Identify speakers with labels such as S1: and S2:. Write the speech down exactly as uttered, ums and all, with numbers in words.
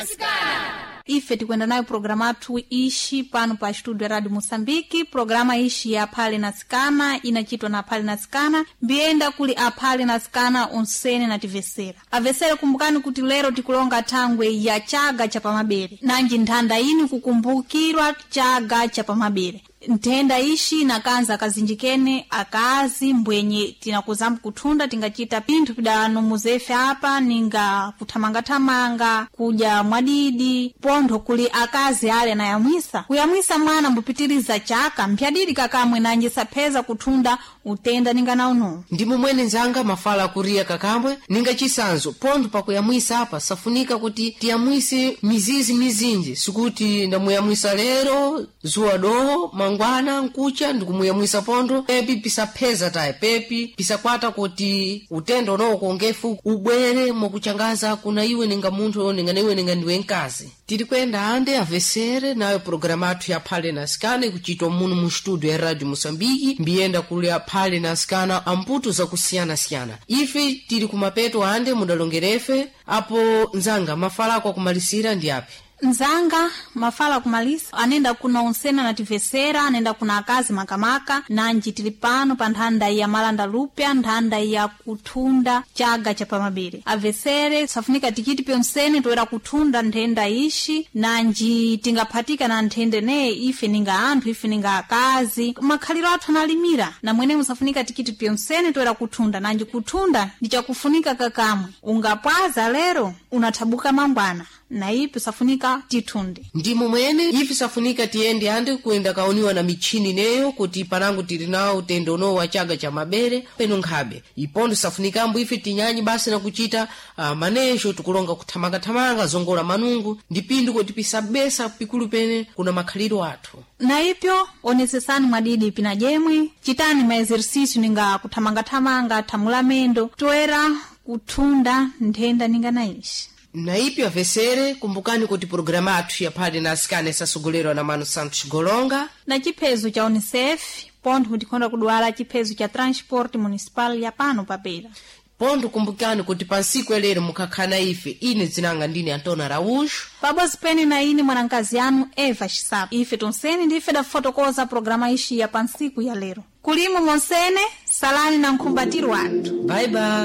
S1: Ife tikwenda nayo programa atu ishi pano pa studio Radio Mosambiki. Programa ishi ya Phale na Sikana inachitwa na Phale na Sikana mbienda kuli aphale na Sikana onsene na tivesera. Avesera kumbukani kuti lero tikulonga thangwe ya chaga cha pamabere. Nanji nthanda ini kukumbukirwa chaga cha pamabere. Ntenda ishi na kanza akazinjikene akazi mbwenye tinakuzambu kuthunda tingachita pinthu pidano muzefe hapa ninga kuthamanga-thamanga kuja mwadidi pontho kuli akazi ale na yamwisa kuyamwisa mwana mbupitiriza chaka mpyadidi kakamwe nanje sapeza kuthunda utenda ninga nauno
S2: ndimu mwene nzanga mafala kuria kakamwe ninga chisanzo pontho pakuyamwisa hapa safunika kuti tiyamwise mizizi mizinji sikuti ndamuyamwisa lero zuwa doho mangwana nkucha ndikumuyamwisa pontho pepi pisapeza taye pepi pisakwata kuti utendo no kongefu ubwere mokuchangaza kuna iwe ninga munthu ninga niwe ninga ndiwe nkazi tiri kwenda ande avesere nayo programa atu ya Phale na Sikana kuchitwa muno mu studio ya Radio Mosambiki mbienda kuli ya Phale na Sikana amputu za kusiyana siyana ife tiri kumapeto ande mudalongerefe apo nzanga mafala kwa kumalisira ndi api
S1: Nzanga mafala kumalisa anenda kuna onsena na tivesera anenda kuna akazi makamaka na njitilipano pa nthanda ya malanda lupya nthanda ya kuthunda chaga cha pamabere avesere safunika tikiti pyonsene toera kuthunda nthenda ishi na njitingaphatika na nthende ne ife ninga anthu ife ninga akazi makhaliro athu analimira na mwene musafunika tikiti pyonsene toera kuthunda na njikuthunda ndichakufunika kakamwe ungapwaza lero unathabuka mangwana na ipi safunika tithunde
S2: ndimu mwene ifi safunika tiende ande kuenda kauniwa na michini neyo kuti panangu tiri nao utendo no wa chaga cha mabere peno nkhabe ipondo safunika ambu ifi tinyanyi basi na kuchita uh, manesho tukulonga kuthamanga-thamanga zongola manungu ndipindu kuti pisabesa pikulu pene kuna makhaliro athu
S1: na ipyo onesesani mwadidi pina jemwe chitani maexercício ninga kuthamanga-thamanga thamulamendo toera kuthunda nthenda ninga naishi
S2: na ipi avesere kumbukani kuti programa atu ya Phale na Sikana isasogolero na Mano Santos Golonga
S1: na chiphezo cha UNICEF pontho kuti khonda kudwala chiphezo cha transport municipal ya pano papera
S2: pontho kumbukani kuti pansiku elero mukhakhana ife ine zinanga ndine Antona Raújo
S1: pabozi pene na ine mwanankazi anu Eva Chisapo ife tonsene ndife da fotokoza programa ishi ya pansiku ya lero kulimo monsene salani na nkhumbatiro athu
S2: bye bye